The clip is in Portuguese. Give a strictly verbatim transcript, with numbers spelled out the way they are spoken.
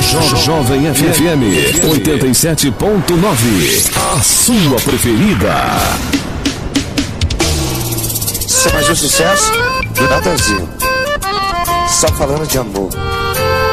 Jo Jovem F M oitenta e sete ponto nove. A sua preferida. Isso é mais um sucesso do Natanzinho. Só falando de amor.